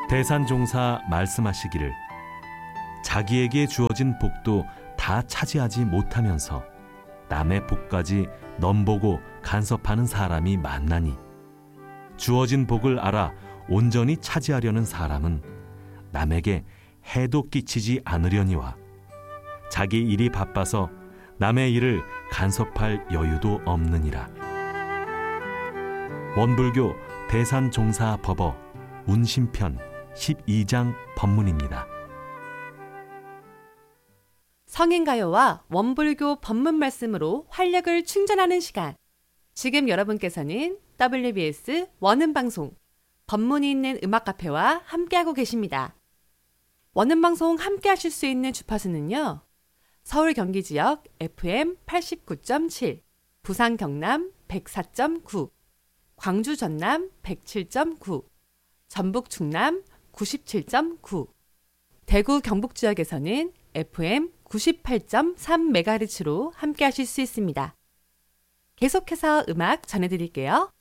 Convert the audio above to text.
대산종사 말씀하시기를 자기에게 주어진 복도 다 차지하지 못하면서 남의 복까지 넘보고 간섭하는 사람이 많나니 주어진 복을 알아 온전히 차지하려는 사람은 남에게 해도 끼치지 않으려니와 자기 일이 바빠서 남의 일을 간섭할 여유도 없느니라. 원불교 대산종사법어 운심편 12장 법문입니다. 성인가요와 원불교 법문 말씀으로 활력을 충전하는 시간. 지금 여러분께서는 WBS 원음방송 법문이 있는 음악카페와 함께하고 계십니다. 원음방송 함께하실 수 있는 주파수는요. 서울 경기 지역 FM 89.7, 부산 경남 104.9, 광주 전남 107.9, 전북 충남 97.9, 대구 경북 지역에서는 FM 98.3MHz로 함께하실 수 있습니다. 계속해서 음악 전해드릴게요.